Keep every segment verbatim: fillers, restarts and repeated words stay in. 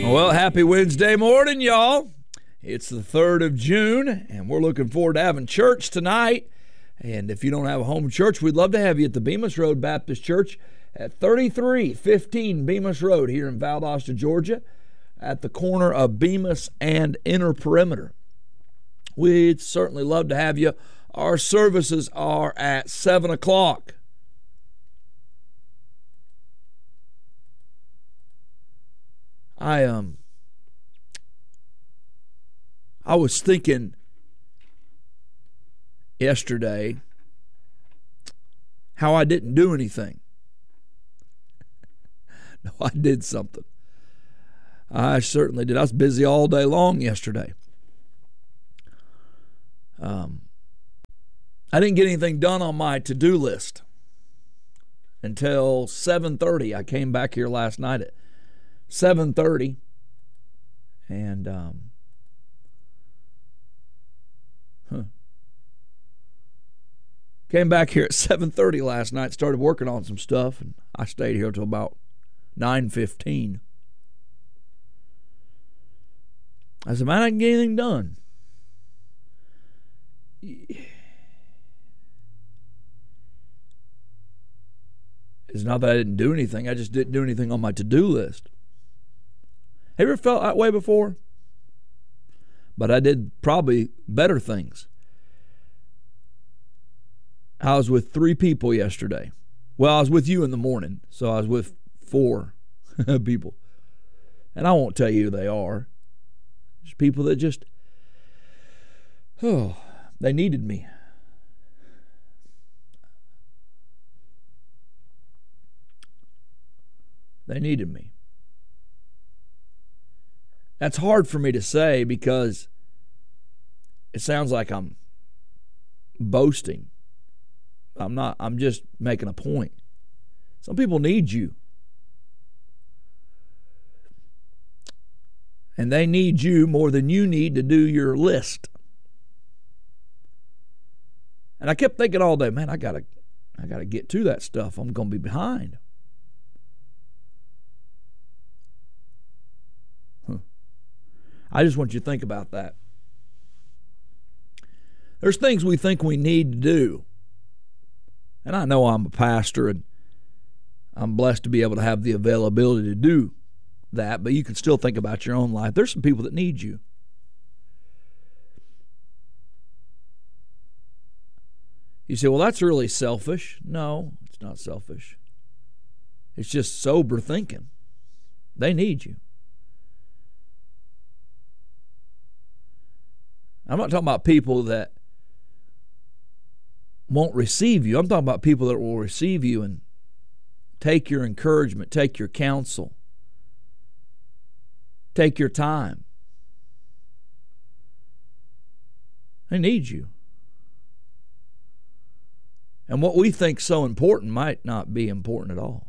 Well, happy Wednesday morning, y'all. It's the third of June, and we're looking forward to having church tonight. And if you don't have a home church, we'd love to have you at the Bemis Road Baptist Church at thirty-three fifteen Bemis Road here in Valdosta, Georgia, at the corner of Bemis and Inner Perimeter. We'd certainly love to have you. Our services are at seven o'clock. I um I was thinking yesterday how I didn't do anything. No, I did something. I certainly did. I was busy all day long yesterday. Um, I didn't get anything done on my to-do list until seven thirty. I came back here last night at seven thirty, and um, huh. came back here at seven thirty last night, started working on some stuff, and I stayed here until about nine fifteen. I said, man, I didn't get anything done. It's not that I didn't do anything. I just didn't do anything on my to-do list. Have you ever felt that way before? But I did probably better things. I was with three people yesterday. Well, I was with you in the morning, so I was with four people. And I won't tell you who they are. Just people that just, oh, they needed me. They needed me. That's hard for me to say because it sounds like I'm boasting. I'm not. I'm just making a point. Some people need you. And they need you more than you need to do your list. And I kept thinking all day, man, I gotta, I gotta get to that stuff. I'm gonna be behind. Huh. I just want you to think about that. There's things we think we need to do. And I know I'm a pastor and I'm blessed to be able to have the availability to do that, but you can still think about your own life. There's some people that need you. You say, well, that's really selfish. No, it's not selfish. It's just sober thinking. They need you. I'm not talking about people that won't receive you. I'm talking about people that will receive you and take your encouragement, take your counsel, take your time. They need you. And what we think so important might not be important at all.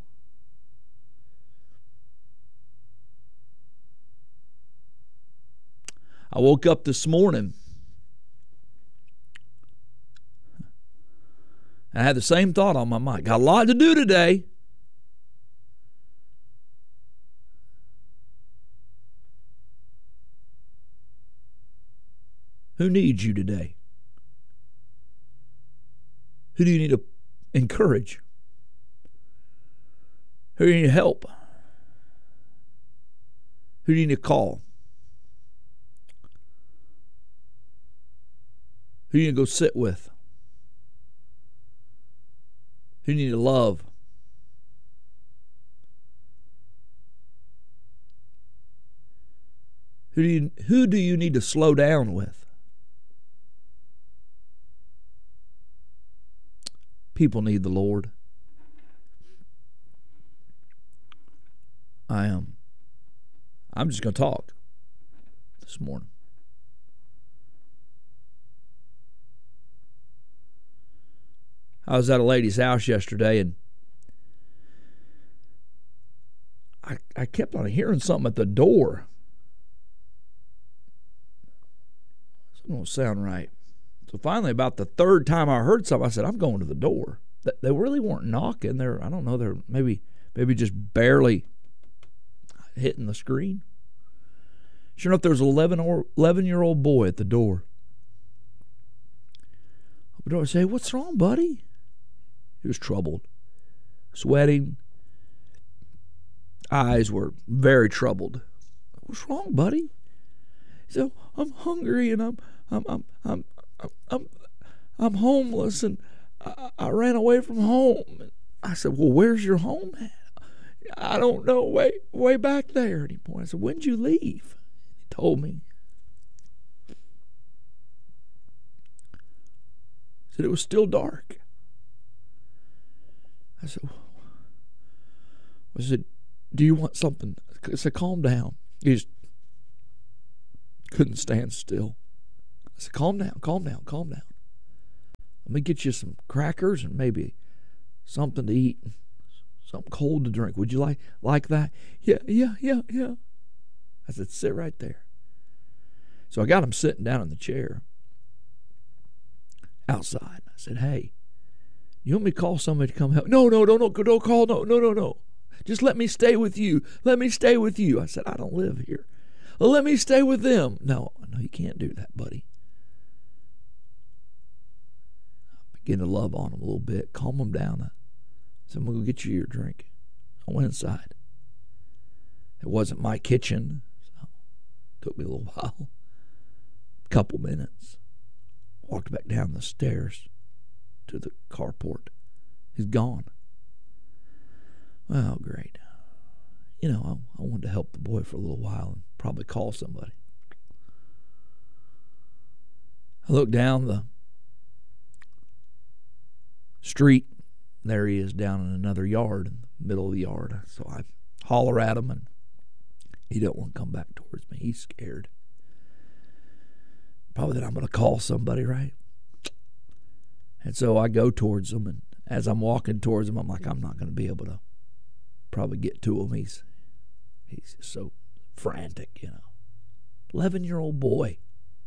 I woke up this morning. I had the same thought on my mind. Got a lot to do today. Who needs you today? Who do you need to encourage? Who do you need to help? Who do you need to call? Who do you need to go sit with? Who do you need to love? Who do you, who do you need to slow down with? People need the Lord. I am. I'm just going to talk this morning. I was at a lady's house yesterday, and I, I kept on hearing something at the door. Something don't sound right. So finally, about the third time I heard something, I said, I'm going to the door. They really weren't knocking. They're, I don't know, they're maybe maybe just barely hitting the screen. Sure enough, there was an eleven or eleven-year-old boy at the door. The door, I say, "What's wrong, buddy?" He was troubled, sweating. Eyes were very troubled. "What's wrong, buddy?" He said, "I'm hungry and I'm I'm I'm I'm I'm I'm, I'm homeless and I, I ran away from home." I said, "Well, where's your home at?" "I don't know, way way back there." And he pointed. I said, "When'd you leave?" He told me. He said it was still dark. I said, I said, "Do you want something?" I said, "Calm down." He just couldn't stand still. I said, "Calm down, calm down, calm down. Let me get you some crackers and maybe something to eat, something cold to drink. Would you like like that?" "Yeah, yeah, yeah, yeah." I said, "Sit right there." So I got him sitting down in the chair outside. I said, "Hey, you want me to call somebody to come help?" "No, no, no, no, don't call, no, no, no, no. Just let me stay with you. Let me stay with you." I said, "I don't live here." "Well, let me stay with them." "No, no, you can't do that, buddy." I began to love on him a little bit, calm him down. I said, "I'm going to go get you your drink." I went inside. It wasn't my kitchen, so it took me a little while, a couple minutes. Walked back down the stairs to the carport. He's gone. Well, great. You know, I, I wanted to help the boy for a little while and probably call somebody. I looked down the street. There he is down in another yard, in the middle of the yard. So I holler at him, and he don't want to come back towards me. He's scared. Probably that I'm going to call somebody, right? And so I go towards him, and as I'm walking towards him, I'm like, I'm not going to be able to probably get to him. He's he's just so frantic, you know. eleven-year-old boy.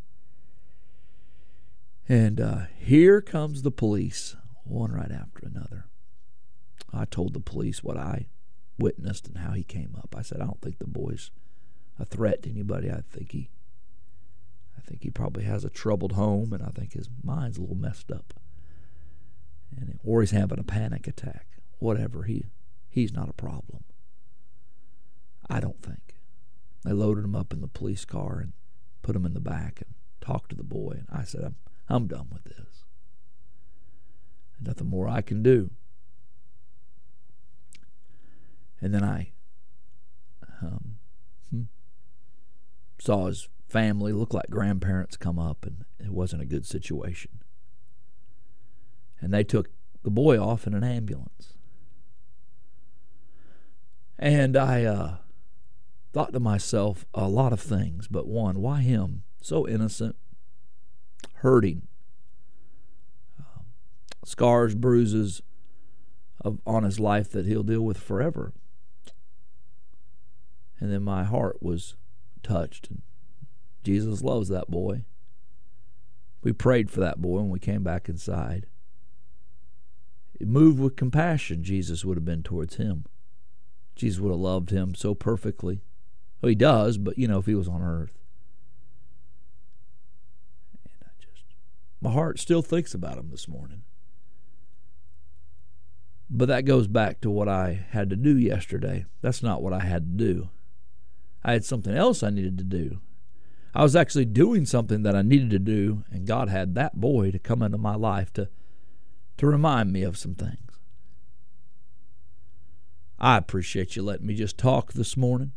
And uh, here comes the police, one right after another. I told the police what I witnessed and how he came up. I said, I don't think the boy's a threat to anybody. I think he I think he probably has a troubled home, and I think his mind's a little messed up. And or he's having a panic attack. Whatever, he he's not a problem. I don't think. They loaded him up in the police car and put him in the back and talked to the boy. And I said, I'm I'm done with this. There's nothing more I can do. And then I um, saw his family, looked like grandparents, come up, and it wasn't a good situation. And they took the boy off in an ambulance. And I uh, thought to myself a lot of things, but one, why him? So innocent, hurting, um, scars, bruises of, on his life that he'll deal with forever. And then my heart was touched. And Jesus loves that boy. We prayed for that boy when we came back inside. It moved with compassion Jesus would have been towards him. Jesus would have loved him so perfectly. Well, he does, but, you know, if he was on earth. And I just, my heart still thinks about him this morning. But that goes back to what I had to do yesterday. That's not what I had to do. I had something else I needed to do. I was actually doing something that I needed to do, and God had that boy to come into my life to, to remind me of some things. I appreciate you letting me just talk this morning.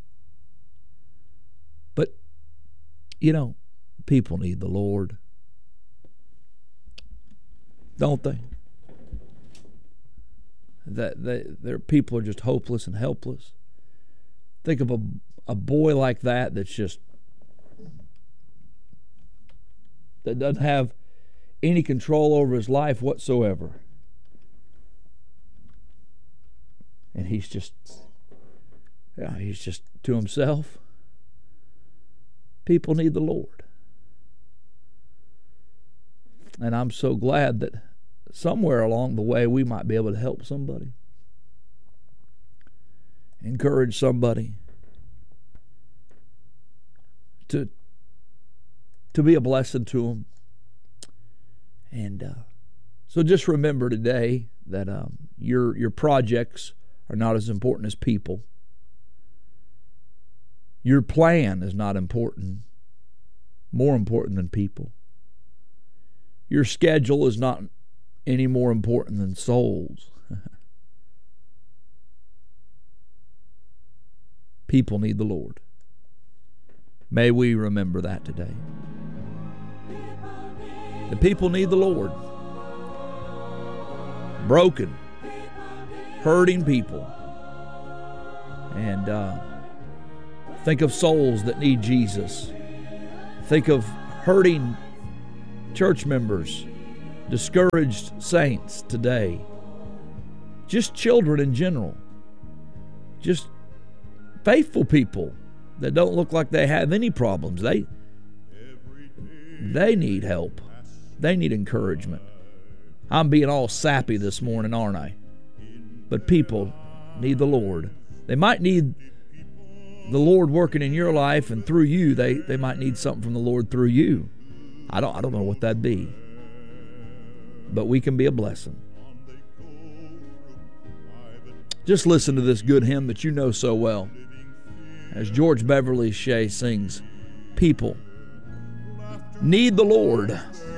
But, you know, people need the Lord. Don't they? That they, their people are just hopeless and helpless. Think of a, a boy like that that's just, that doesn't have any control over his life whatsoever. And he's just, yeah, he's just to himself. People need the Lord. And I'm so glad that somewhere along the way we might be able to help somebody, encourage somebody, to, to be a blessing to them. And uh, so just remember today that um, your your projects are not as important as people. Your plan is not important, more important than people. Your schedule is not any more important than souls. People need the Lord. May we remember that today. The people need the Lord. Broken, hurting people. And uh, think of souls that need Jesus. Think of hurting church members, discouraged saints today. Just children in general. Just faithful people that don't look like they have any problems. They, they need help. They need encouragement. I'm being all sappy this morning, aren't I? But people need the Lord. They might need the Lord working in your life, and through you, they, they might need something from the Lord through you. I don't, I don't know what that'd be. But we can be a blessing. Just listen to this good hymn that you know so well. As George Beverly Shea sings, people need the Lord.